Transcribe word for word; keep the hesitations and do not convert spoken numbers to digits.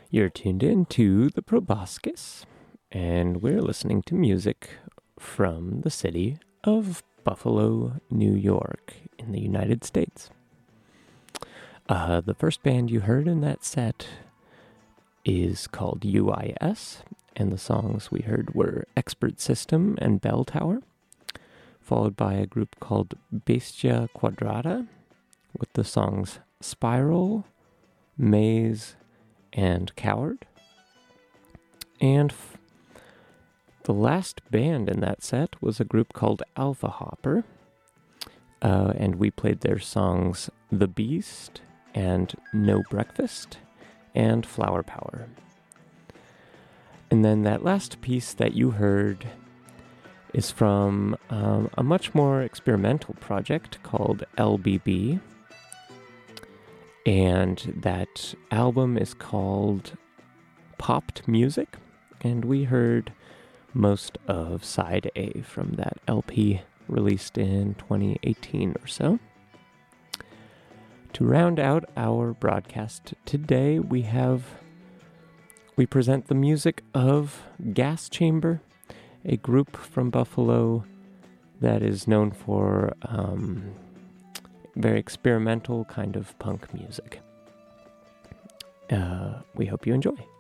You're tuned in to the Proboscis, and we're listening to music from the city of Buffalo, New York, in the United States. Uh, the first band you heard in that set is called U I S, and the songs we heard were Expert System and Bell Tower, followed by a group called Bestia Quadrata with the songs Spiral, Maze, and Coward. And f- the last band in that set was a group called Alpha Hopper, uh, and we played their songs The Beast and No Breakfast and Flower Power. And then that last piece that you heard is from um, a much more experimental project called L B B. And that album is called Popped Music. And we heard most of Side A from that L P released in twenty eighteen or so. To round out our broadcast today, we have we present the music of Gas Chamber, a group from Buffalo that is known for um, very experimental kind of punk music. Uh, we hope you enjoy.